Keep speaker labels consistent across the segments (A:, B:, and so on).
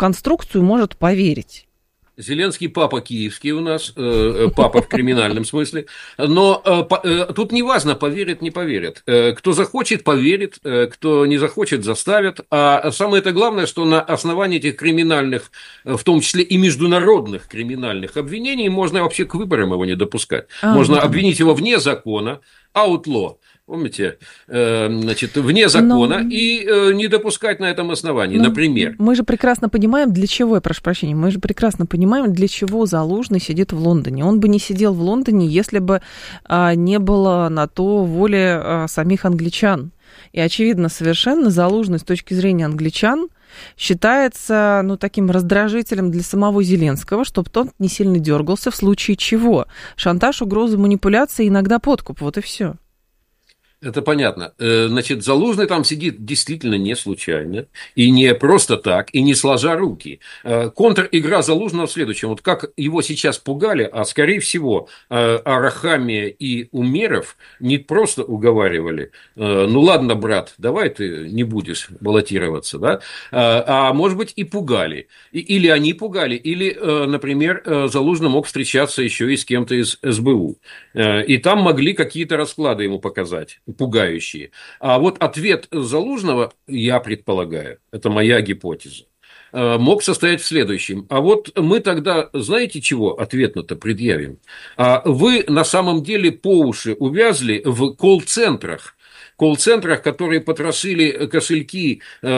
A: конструкцию может поверить?
B: Зеленский папа киевский у нас, папа в криминальном смысле, но тут не важно, поверит, не поверит. Кто захочет, поверит, кто не захочет, заставят. А самое-то главное, что на основании этих криминальных, в том числе и международных криминальных обвинений, можно вообще к выборам его не допускать. Можно обвинить его вне закона, outlaw. Помните, значит, вне закона и не допускать на этом основании, например.
A: Мы же прекрасно понимаем, для чего, я прошу прощения, мы же прекрасно понимаем, для чего Залужный сидит в Лондоне. Он бы не сидел в Лондоне, если бы не было на то воли самих англичан. И, очевидно, совершенно Залужный с точки зрения англичан считается, таким раздражителем для самого Зеленского, чтобы тот не сильно дергался, в случае чего. Шантаж, угрозы, манипуляции, иногда подкуп, вот и все.
B: Это понятно. Значит, Залужный там сидит действительно не случайно, и не просто так, и не сложа руки. Контр-игра Залужного в следующем. Вот как его сейчас пугали, а скорее всего Арахамия и Умеров не просто уговаривали, ну ладно, брат, давай ты не будешь баллотироваться, да? А может быть и пугали. Или они пугали, или, например, Залужный мог встречаться еще и с кем-то из СБУ. И там могли какие-то расклады ему показать. Пугающие. А вот ответ Залужного, я предполагаю, это моя гипотеза, мог состоять в следующем. А вот мы тогда, знаете чего, ответно-то предъявим? Вы на самом деле по уши увязли в колл-центрах, которые потрошили кошельки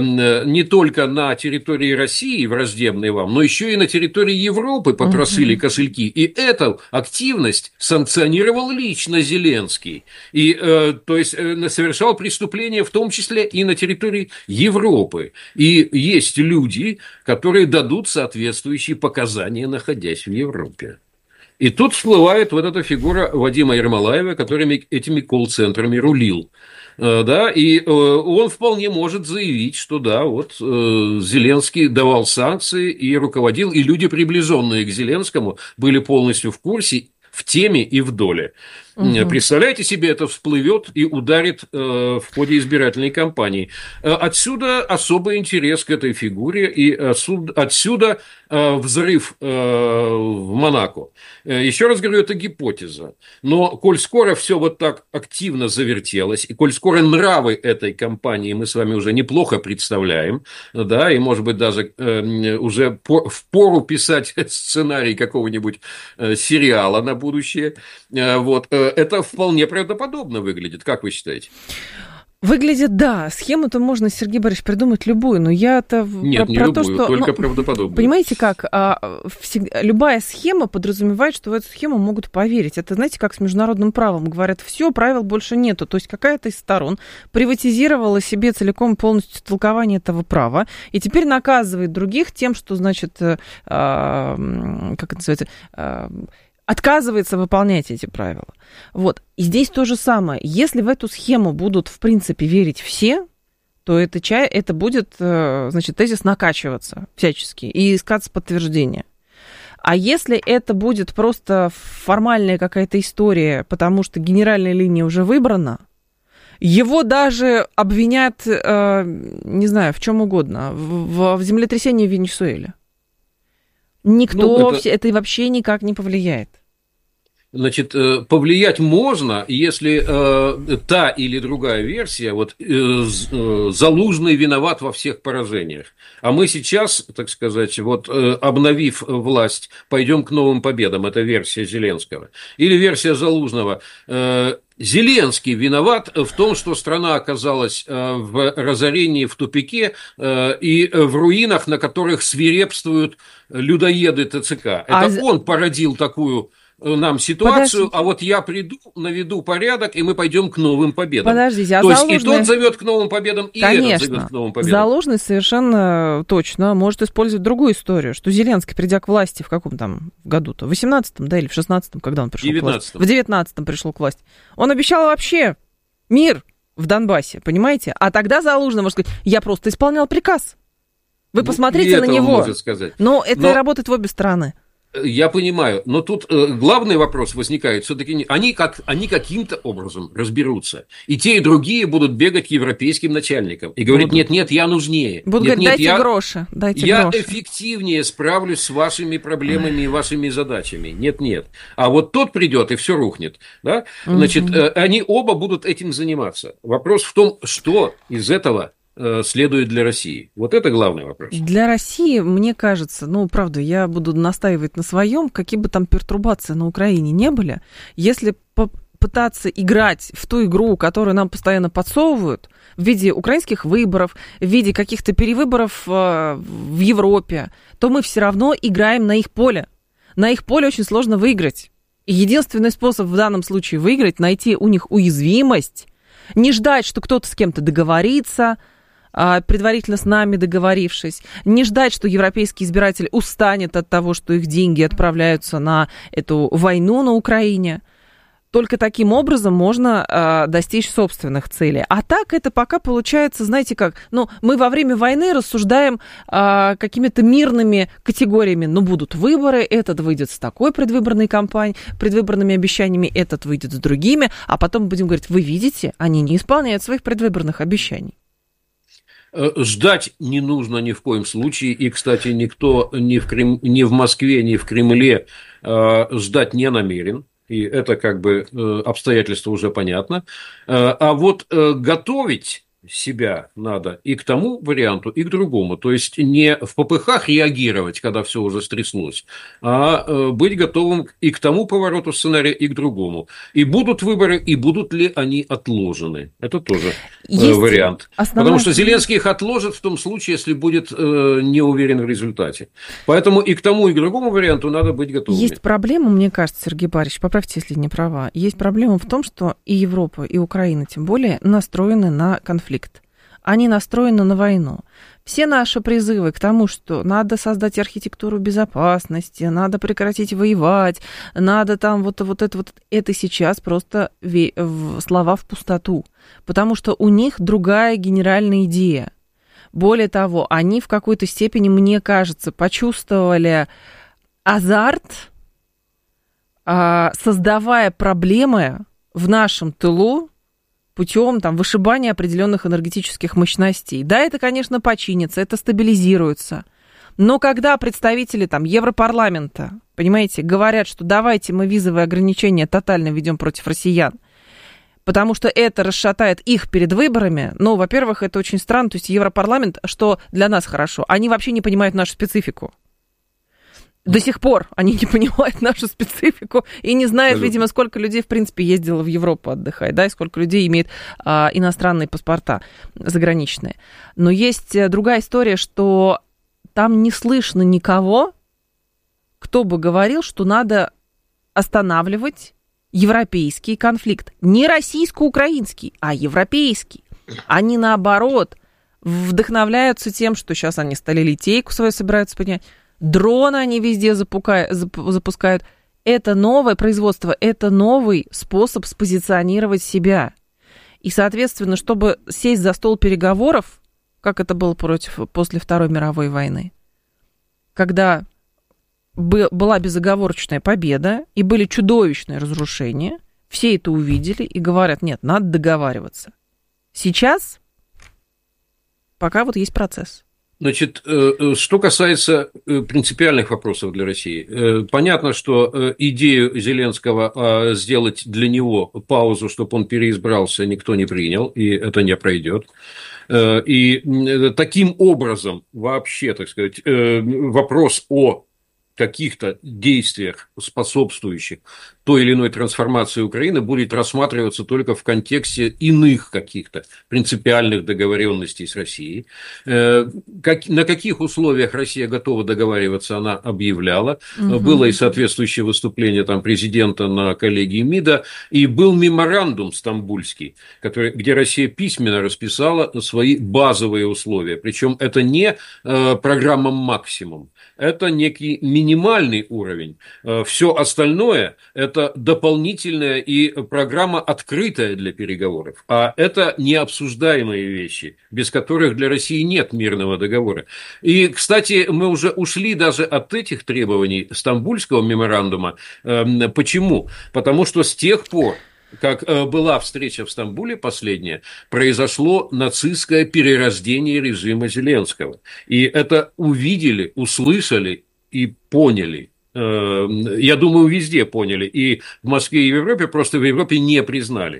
B: не только на территории России, враждебные вам, но еще и на территории Европы потрошили кошельки. И эту активность санкционировал лично Зеленский. И, то есть, совершал преступления в том числе и на территории Европы. И есть люди, которые дадут соответствующие показания, находясь в Европе. И тут всплывает вот эта фигура Вадима Ермолаева, который этими колл-центрами рулил. Да, и он вполне может заявить, что да, вот Зеленский давал санкции и руководил, и люди, приближенные к Зеленскому, были полностью в курсе, в теме и в доле. Представляете себе, это всплывет и ударит в ходе избирательной кампании. Отсюда особый интерес к этой фигуре и отсюда взрыв в Монако. Еще раз говорю, это гипотеза. Но коль скоро все вот так активно завертелось, и коль скоро нравы этой кампании мы с вами уже неплохо представляем, да, и, может быть, даже уже впору писать сценарий какого-нибудь сериала на будущее, вот, это вполне правдоподобно выглядит. Как вы считаете?
A: Выглядит, да. Схему-то можно, Сергей Борисович, придумать любую, но я-то
B: Нет, не
A: про
B: любую,
A: то, что...
B: только правдоподобную.
A: Понимаете как? Любая схема подразумевает, что в эту схему могут поверить. Это, знаете, как с международным правом. Говорят, все, правил больше нету. То есть какая-то из сторон приватизировала себе целиком полностью толкование этого права, и теперь наказывает других тем, что, значит, как это называется... отказывается выполнять эти правила. Вот. И здесь то же самое. Если в эту схему будут, в принципе, верить все, то это будет, значит, тезис накачиваться всячески и искаться подтверждение. А если это будет просто формальная какая-то история, потому что генеральная линия уже выбрана, его даже обвинят, не знаю, в чем угодно, в землетрясении в Венесуэле. Никто, это вообще никак не повлияет.
B: Значит, повлиять можно, если та или другая версия, вот Залужный виноват во всех поражениях. А мы сейчас, так сказать, вот обновив власть, пойдем к новым победам. Это версия Зеленского. Или версия Залужного. Зеленский виноват в том, что страна оказалась в разорении, в тупике и в руинах, на которых свирепствуют людоеды ТЦК. Это он породил такую нам ситуацию, подождите. А вот я приду, наведу порядок, и мы пойдем к новым победам.
A: Подождите,
B: то есть и тот зовет к новым победам, и этот зовет к новым победам.
A: Залужный совершенно точно может использовать другую историю, что Зеленский, придя к власти в каком там году-то, в 18-м, да, или в 16-м, когда он пришел к власти? В 19-м пришел к власти. Он обещал вообще мир в Донбассе, понимаете? А тогда Залужный может сказать, я просто исполнял приказ. Вы посмотрите на него. Но это работает в обе стороны.
B: Я понимаю, но тут главный вопрос возникает, все-таки они каким-то образом разберутся, и те, и другие будут бегать к европейским начальникам и говорить: нет, я нужнее,
A: Будут
B: нет,
A: говорить: дайте
B: я
A: гроши, дайте
B: я
A: гроши.
B: эффективнее справлюсь с вашими проблемами и вашими задачами. Нет. А вот тот придет, и все рухнет. Да? Значит, они оба будут этим заниматься. Вопрос в том, что из этого следует для России. Вот это главный вопрос.
A: Для России, мне кажется, ну, правда, я буду настаивать на своем, какие бы там пертурбации на Украине не были, если пытаться играть в ту игру, которую нам постоянно подсовывают, в виде украинских выборов, в виде каких-то перевыборов в Европе, то мы все равно играем на их поле. На их поле очень сложно выиграть. И единственный способ в данном случае выиграть — найти у них уязвимость, не ждать, что кто-то с кем-то договорится, предварительно с нами договорившись, не ждать, что европейский избиратель устанет от того, что их деньги отправляются на эту войну на Украине. Только таким образом можно достичь собственных целей. А так это пока получается, знаете как, ну, мы во время войны рассуждаем какими-то мирными категориями. Ну, будут выборы, этот выйдет с такой предвыборной кампанией, предвыборными обещаниями, этот выйдет с другими, а потом будем говорить: вы видите, они не исполняют своих предвыборных обещаний.
B: Ждать не нужно ни в коем случае. И, кстати, никто ни в Москве, ни в Кремле ждать не намерен. И это как бы обстоятельство уже понятно. А вот готовить себя надо и к тому варианту, и к другому. То есть не в попыхах реагировать, когда все уже стряслось, а быть готовым и к тому повороту сценария, и к другому. И будут выборы, и будут ли они отложены. Это тоже вариант. Потому что Зеленский их отложит в том случае, если будет не уверен в результате. Поэтому и к тому, и к другому варианту надо быть готовым.
A: Есть проблема, мне кажется, Сергей Борисович, поправьте, если не права. Есть проблема в том, что и Европа, и Украина, тем более, настроены на конфликт. Они настроены на войну. Все наши призывы к тому, что надо создать архитектуру безопасности, надо прекратить воевать, надо там вот это сейчас просто слова в пустоту. Потому что у них другая генеральная идея. Более того, они в какой-то степени, мне кажется, почувствовали азарт, создавая проблемы в нашем тылу, путем там вышибания определенных энергетических мощностей. Да, это, конечно, починится, это стабилизируется. Но когда представители там Европарламента, понимаете, говорят, что давайте мы визовые ограничения тотально введем против россиян, потому что это расшатает их перед выборами, ну, во-первых, это очень странно, то есть Европарламент, что для нас хорошо, они вообще не понимают нашу специфику. До сих пор они не понимают нашу специфику и не знают, видимо, сколько людей, в принципе, ездило в Европу отдыхать, да, и сколько людей имеет иностранные паспорта заграничные. Но есть другая история, что там не слышно никого, кто бы говорил, что надо останавливать европейский конфликт. Не российско-украинский, а европейский. Они, наоборот, вдохновляются тем, что сейчас они сталелитейку свою собираются поднять. Дроны они везде запускают. Это новое производство, это новый способ спозиционировать себя. И, соответственно, чтобы сесть за стол переговоров, как это было после Второй мировой войны, когда была безоговорочная победа и были чудовищные разрушения, все это увидели и говорят: нет, надо договариваться. Сейчас пока вот есть процесс.
B: Значит, что касается принципиальных вопросов для России, понятно, что идею Зеленского сделать для него паузу, чтобы он переизбрался, никто не принял, и это не пройдет. И таким образом вообще, так сказать, вопрос о каких-то действиях, способствующих той или иной трансформации Украины, будет рассматриваться только в контексте иных каких-то принципиальных договоренностей с Россией. На каких условиях Россия готова договариваться, она объявляла. Было и соответствующее выступление там президента на коллегии МИДа, и был меморандум стамбульский, где Россия письменно расписала свои базовые условия. Причем это не программа «Максимум», это некий минимум минимальный уровень. Все остальное – это дополнительная и программа открытая для переговоров. А это необсуждаемые вещи, без которых для России нет мирного договора. И, кстати, мы уже ушли даже от этих требований Стамбульского меморандума. Почему? Потому что с тех пор, как была встреча в Стамбуле последняя, произошло нацистское перерождение режима Зеленского. И это увидели, услышали и поняли. Я думаю, везде поняли. И в Москве, и в Европе, просто в Европе не признали.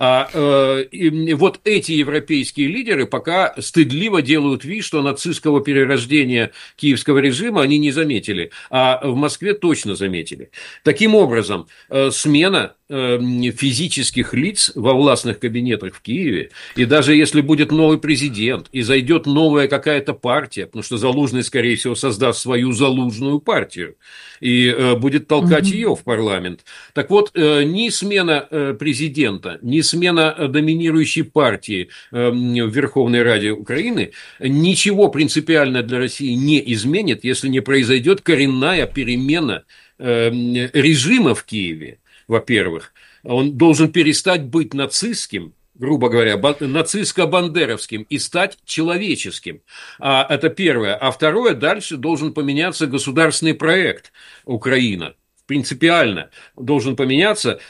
B: И вот эти европейские лидеры пока стыдливо делают вид, что нацистского перерождения киевского режима они не заметили. А в Москве точно заметили. Таким образом, смена физических лиц во властных кабинетах в Киеве, и даже если будет новый президент, и зайдет новая какая-то партия, потому что Залужный, скорее всего, создаст свою Залужную партию, и будет толкать ее в парламент. Так вот, ни смена президента, ни смена доминирующей партии в Верховной Раде Украины ничего принципиально для России не изменит, если не произойдет коренная перемена режима в Киеве. Во-первых, он должен перестать быть нацистским, грубо говоря, нацистско-бандеровским и стать человеческим. Это первое. А второе, дальше должен поменяться государственный проект Украина. Принципиально должен поменяться.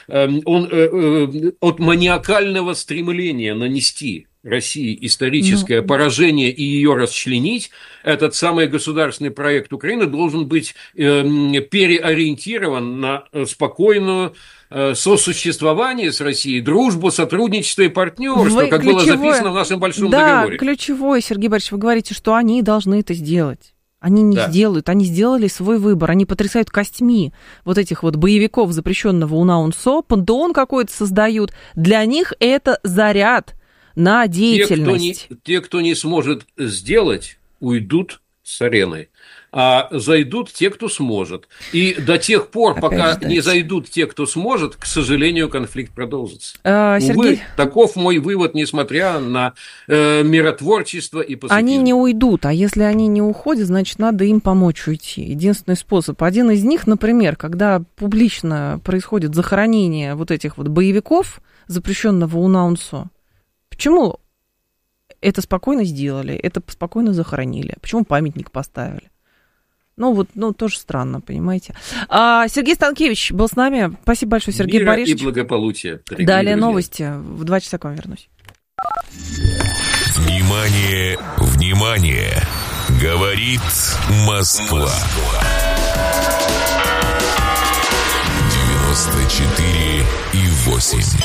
B: Он от маниакального стремления нанести России историческое поражение и ее расчленить, этот самый государственный проект Украины должен быть переориентирован на спокойную сосуществование с Россией, дружбу, сотрудничество и партнерство, как было записано в нашем большом договоре.
A: Да, ключевое, Сергей Борисович, вы говорите, что они должны это сделать. Они не сделают, они сделали свой выбор, они потрясают костьми вот этих вот боевиков запрещенного УНАУНСО, пантеон какой-то создают. Для них это заряд на деятельность.
B: Те, кто не сможет сделать, уйдут с арены. А зайдут те, кто сможет. И до тех пор, пока не зайдут те, кто сможет, к сожалению, конфликт продолжится.
A: Сергей...
B: Увы, таков мой вывод, несмотря на миротворчество и пацифизм.
A: Они не уйдут, а если они не уходят, значит, надо им помочь уйти. Единственный способ. Один из них, например, когда публично происходит захоронение вот этих вот боевиков, запрещенного УНАУНСО, почему это спокойно сделали, это спокойно захоронили? Почему памятник поставили? Тоже странно, понимаете. Сергей Станкевич был с нами. Спасибо большое, Сергей Борисович.
B: И благополучия.
A: Далее новости. В 2 часа к вам вернусь.
C: Внимание, внимание! Говорит Москва. 94,8.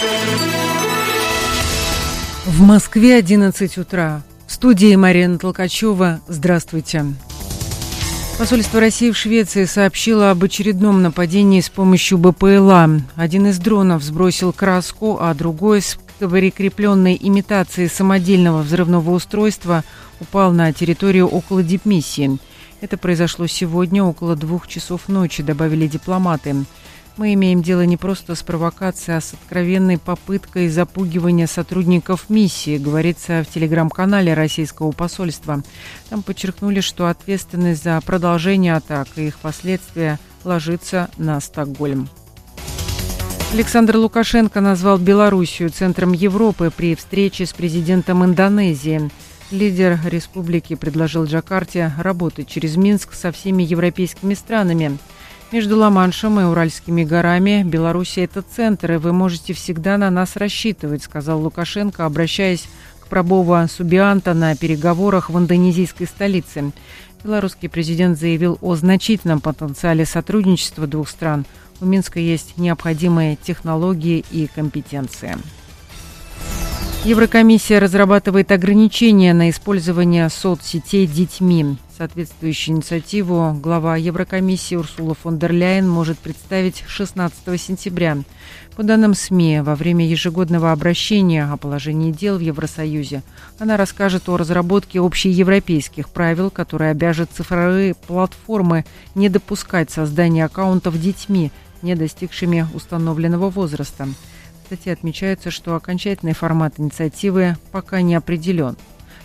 D: В Москве 11 утра. В студии Марина Толкачева. Здравствуйте. Посольство России в Швеции сообщило об очередном нападении с помощью БПЛА. Один из дронов сбросил краску, а другой с прикрепленной имитацией самодельного взрывного устройства упал на территорию около дипмиссии. Это произошло сегодня около 2 часов ночи, добавили дипломаты. Мы имеем дело не просто с провокацией, а с откровенной попыткой запугивания сотрудников миссии, говорится в телеграм-канале российского посольства. Там подчеркнули, что ответственность за продолжение атак и их последствия ложится на Стокгольм. Александр Лукашенко назвал Белоруссию центром Европы при встрече с президентом Индонезии. Лидер республики предложил Джакарте работать через Минск со всеми европейскими странами. Между Ла-Маншем и Уральскими горами Белоруссия – это центр, и вы можете всегда на нас рассчитывать, сказал Лукашенко, обращаясь к Прабово Субианто на переговорах в индонезийской столице. Белорусский президент заявил о значительном потенциале сотрудничества двух стран. У Минска есть необходимые технологии и компетенции. Еврокомиссия разрабатывает ограничения на использование соцсетей детьми. Соответствующую инициативу глава Еврокомиссии Урсула фон дер Ляйен может представить 16 сентября. По данным СМИ, во время ежегодного обращения о положении дел в Евросоюзе она расскажет о разработке общеевропейских правил, которые обяжут цифровые платформы не допускать создания аккаунтов детьми, не достигшими установленного возраста. В статье отмечается, что окончательный формат инициативы пока не определен.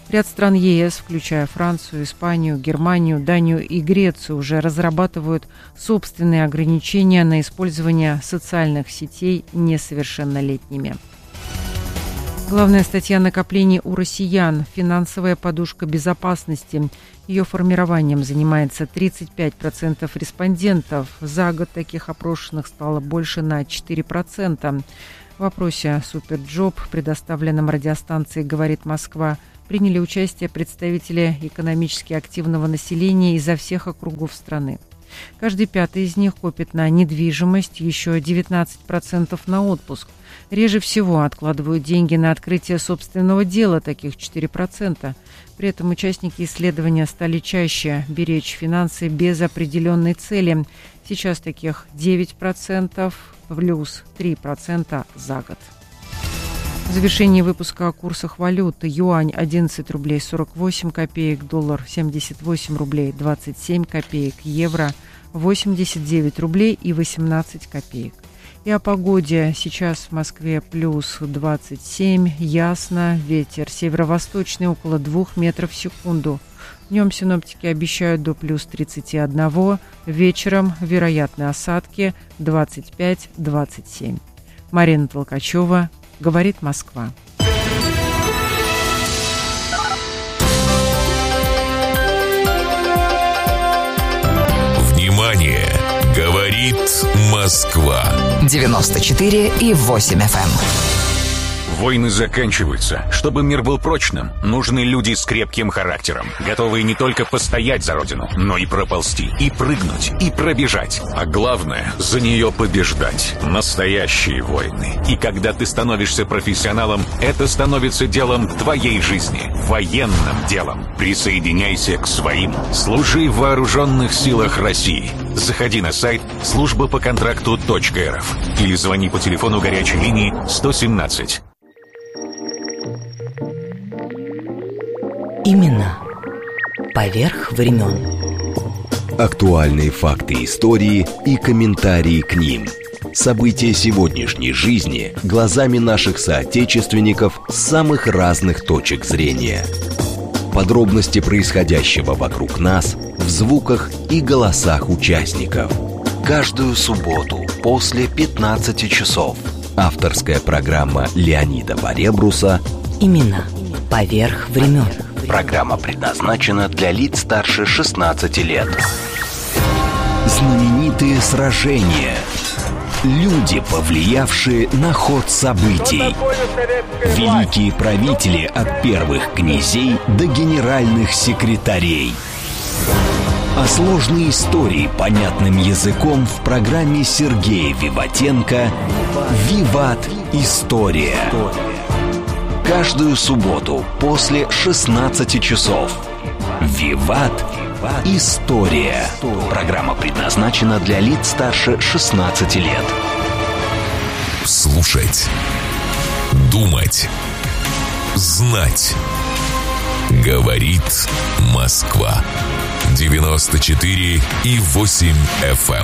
D: Ряд стран ЕС, включая Францию, Испанию, Германию, Данию и Грецию, уже разрабатывают собственные ограничения на использование социальных сетей несовершеннолетними. Главная статья накоплений у россиян – финансовая подушка безопасности. Ее формированием занимается 35% респондентов. За год таких опрошенных стало больше на 4%. В опросе «Суперджоп», предоставленном радиостанцией «Говорит Москва», приняли участие представители экономически активного населения изо всех округов страны. Каждый пятый из них копит на недвижимость, еще 19% на отпуск. Реже всего откладывают деньги на открытие собственного дела, таких 4%. При этом участники исследования стали чаще беречь финансы без определенной цели. Сейчас таких 9%, плюс 3% за год. В завершении выпуска о курсах валют. Юань 11 рублей 48 копеек, доллар 78 рублей 27 копеек, евро 89 рублей и 18 копеек. И о погоде. Сейчас в Москве плюс 27, ясно, ветер северо-восточный около 2 метров в секунду. Днем синоптики обещают до плюс 31, вечером вероятны осадки 25-27. Марина Толкачева, Говорит Москва.
C: Внимание! Говорит Москва.
E: 94,8 FM.
F: Войны заканчиваются. Чтобы мир был прочным, нужны люди с крепким характером, готовые не только постоять за родину, но и проползти, и прыгнуть, и пробежать. А главное, за нее побеждать. Настоящие войны. И когда ты становишься профессионалом, это становится делом твоей жизни. Военным делом. Присоединяйся к своим. Служи в вооруженных силах России. Заходи на сайт службапоконтракту.рф или звони по телефону горячей линии 117.
E: Именно поверх времен.
G: Актуальные факты истории и комментарии к ним. События сегодняшней жизни глазами наших соотечественников с самых разных точек зрения. Подробности происходящего вокруг нас в звуках и голосах участников. Каждую субботу после 15 часов. Авторская программа Леонида Баребруса
E: Именно поверх времен.
G: Программа предназначена для лиц старше 16 лет. Знаменитые сражения. Люди, повлиявшие на ход событий. Великие правители от первых князей до генеральных секретарей. А сложные истории понятным языком в программе Сергея Виватенко «Виват. История». Каждую субботу после 16 часов. «Виват. История». Программа предназначена для лиц старше 16 лет.
C: Слушать. Думать. Знать. Говорит Москва. 94,8 FM.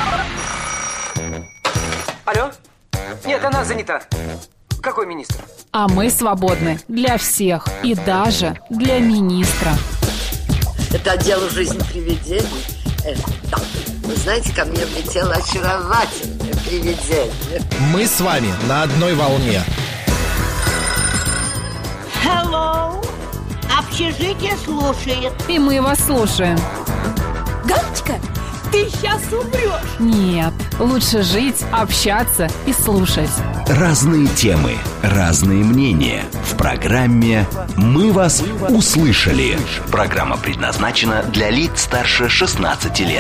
H: Алло? Нет, она занята. Какой министр?
I: А мы свободны для всех и даже для министра.
J: Это отдел жизни привидений. Да. Вы знаете, ко мне влетело очаровательное привидение.
K: Мы с вами на одной волне.
L: Hello. Общежитие слушает.
I: И мы вас слушаем.
L: Галочка, ты сейчас умрешь.
I: Нет, лучше жить, общаться и слушать.
G: Разные темы, разные мнения. В программе «Мы вас услышали». Программа предназначена для лиц старше 16 лет.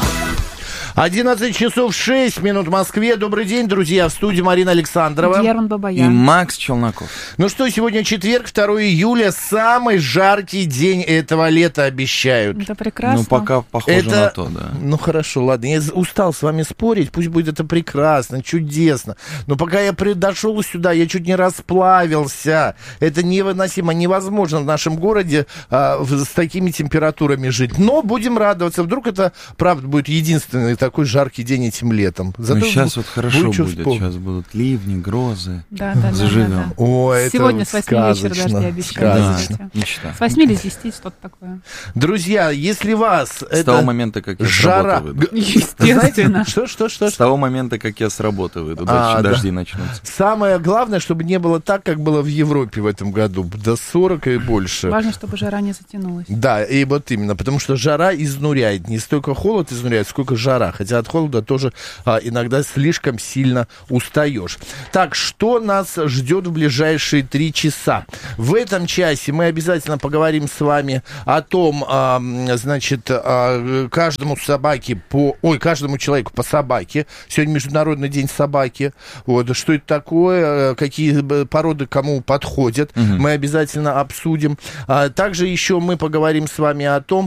K: 11 часов 6 минут в Москве. Добрый день, друзья. В студии Марина Александрова.
I: Герман Бабаян.
M: И Макс Челноков.
K: Ну что, сегодня четверг, 2 июля. Самый жаркий день этого лета обещают.
I: Это прекрасно.
M: Ну, пока похоже на то, да.
K: Ну, хорошо, ладно. Я устал с вами спорить. Пусть будет это прекрасно, чудесно. Но пока я дошел сюда, я чуть не расплавился. Это невыносимо, невозможно в нашем городе с такими температурами жить. Но будем радоваться. Вдруг это, правда, будет единственный такой жаркий день этим летом.
M: Зато сейчас вот хорошо будет, сейчас будут ливни, грозы.
I: Да.
M: Заживем.
K: О, это
I: сегодня с 8 вечера дожди обещают.
K: Сказочно.
I: С 8 или с 10, что-то такое.
K: Друзья, если вас
M: с того момента, как я с работы выйду.
I: Естественно.
K: Что?
M: С того момента, как я с работы выйду, дожди начнутся.
K: Самое главное, чтобы не было так, как было в Европе в этом году, до 40 и больше.
I: Важно, чтобы жара не затянулась.
K: Да, и вот именно, потому что жара изнуряет. Не столько холод изнуряет, сколько жара. Хотя от холода тоже иногда слишком сильно устаешь. Так, что нас ждет в ближайшие 3 часа? В этом часе мы обязательно поговорим с вами о том, значит, каждому человеку по собаке. Сегодня Международный день собаки. Вот, что это такое, какие породы кому подходят. Мы обязательно обсудим. Также еще мы поговорим с вами о том,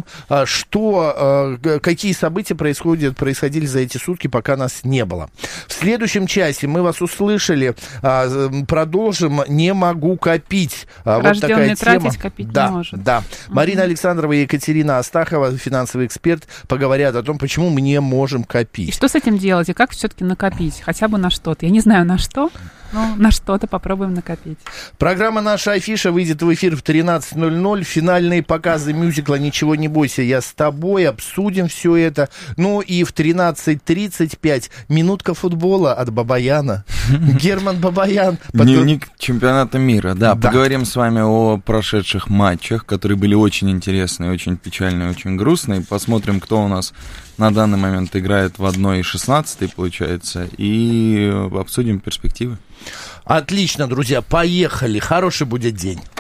K: какие события происходили за эти сутки, пока нас не было. В следующем часе мы вас услышали. Продолжим «Не могу копить». Вот такая тема.
I: Тратить, копить не может.
K: Да. Марина Александрова и Екатерина Астахова, финансовый эксперт, поговорят о том, почему мы не можем копить.
I: И что с этим делать, и как все-таки накопить? Хотя бы на что-то. Я не знаю, на что, но на что-то попробуем накопить.
K: Программа «Наша афиша» выйдет в эфир в 13:00. Финальные показы мюзикла «Ничего не бойся, я с тобой». Обсудим все это. Ну и в 13:35 минутка футбола от Бабаяна. Герман Бабаян.
M: Дневник чемпионата мира. Да, поговорим с вами о прошедших матчах, которые были очень интересные, очень печальные, очень грустные. Посмотрим, кто у нас на данный момент играет в 1/16, получается, и обсудим перспективы.
K: Отлично, друзья, поехали. Хороший будет день.